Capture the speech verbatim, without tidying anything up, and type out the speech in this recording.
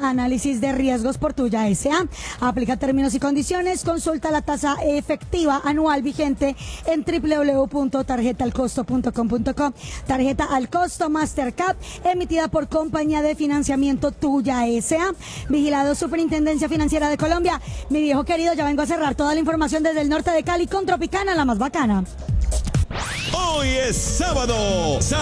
análisis de riesgos por Tuya S A. Aplica términos y condiciones. Consulta la tasa efectiva anual vigente en doble u doble u doble u punto tarjeta al costo punto com punto co. Tarjeta al costo Mastercard, emitida por Compañía de Financiamiento Tuya S A. Vigilado Superintendencia Financiera de Colombia. Mi viejo querido, ya vengo a cerrar toda la información desde el norte de Cali con Tropicana, la más bacana. Hoy es sábado.